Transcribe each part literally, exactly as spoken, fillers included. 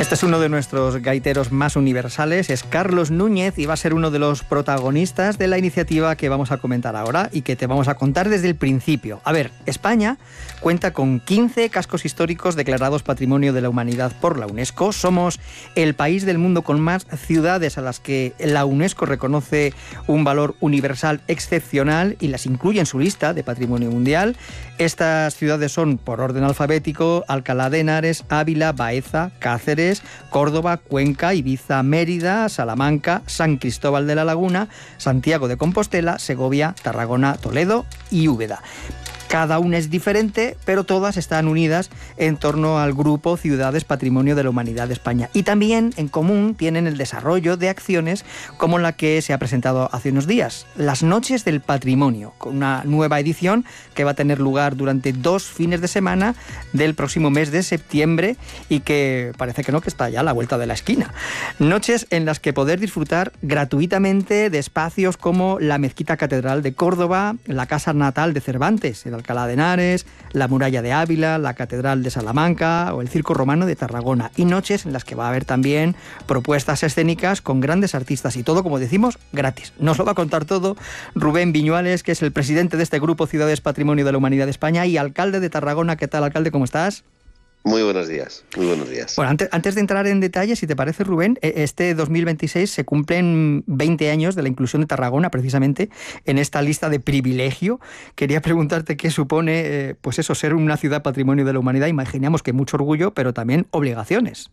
Este es uno de nuestros gaiteros más universales, es Carlos Núñez, y va a ser uno de los protagonistas de la iniciativa que vamos a comentar ahora y que te vamos a contar desde el principio. A ver, España cuenta con quince cascos históricos declarados Patrimonio de la Humanidad por la UNESCO. Somos el país del mundo con más ciudades a las que la UNESCO reconoce un valor universal excepcional y las incluye en su lista de Patrimonio Mundial. Estas ciudades son, por orden alfabético, Alcalá de Henares, Ávila, Baeza, Cáceres, Córdoba, Cuenca, Ibiza, Mérida, Salamanca, San Cristóbal de la Laguna, Santiago de Compostela, Segovia, Tarragona, Toledo y Úbeda. Cada una es diferente, pero todas están unidas en torno al grupo Ciudades Patrimonio de la Humanidad de España. Y también en común tienen el desarrollo de acciones como la que se ha presentado hace unos días, las Noches del Patrimonio, con una nueva edición que va a tener lugar durante dos fines de semana del próximo mes de septiembre y que parece que no, que está ya a la vuelta de la esquina. Noches en las que poder disfrutar gratuitamente de espacios como la Mezquita Catedral de Córdoba, la Casa Natal de Cervantes, el Alcalá de Henares, la Muralla de Ávila, la Catedral de Salamanca o el Circo Romano de Tarragona. Y noches en las que va a haber también propuestas escénicas con grandes artistas y todo, como decimos, gratis. Nos lo va a contar todo Rubén Viñuales, que es el presidente de este grupo Ciudades Patrimonio de la Humanidad de España y alcalde de Tarragona. ¿Qué tal, alcalde? ¿Cómo estás? Muy buenos días, muy buenos días. Bueno, antes, antes de entrar en detalles, si te parece, Rubén, este dos mil veintiséis se cumplen veinte años de la inclusión de Tarragona, precisamente, en esta lista de privilegio. Quería preguntarte qué supone, eh, pues eso, ser una ciudad patrimonio de la humanidad. Imaginamos que mucho orgullo, pero también obligaciones.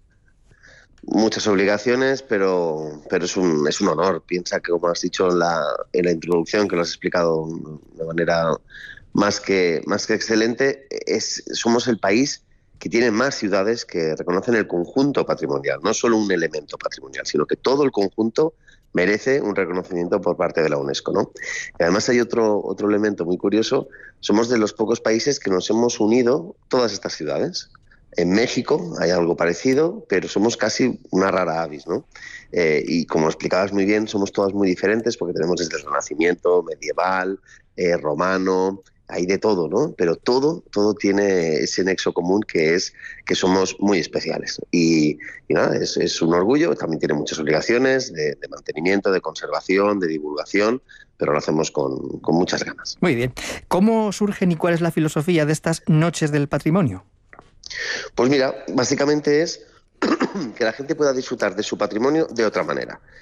Muchas obligaciones, pero, pero es, un, es un honor. Piensa que, como has dicho en la, en la introducción, que lo has explicado de manera más que, más que excelente, es, somos el país que tiene más ciudades que reconocen el conjunto patrimonial, no solo un elemento patrimonial, sino que todo el conjunto merece un reconocimiento por parte de la UNESCO, ¿no? Y además hay otro, otro elemento muy curioso, somos de los pocos países que nos hemos unido todas estas ciudades. En México hay algo parecido, pero somos casi una rara avis, ¿no? Eh, y como explicabas muy bien, somos todas muy diferentes porque tenemos desde el Renacimiento, medieval, eh, romano, hay de todo, ¿no? Pero todo, todo tiene ese nexo común que es que somos muy especiales. Y, y nada, es, es un orgullo, también tiene muchas obligaciones de, de mantenimiento, de conservación, de divulgación, pero lo hacemos con, con muchas ganas. Muy bien. ¿Cómo surgen y cuál es la filosofía de estas Noches del Patrimonio? Pues mira, básicamente es que la gente pueda disfrutar de su patrimonio de otra manera.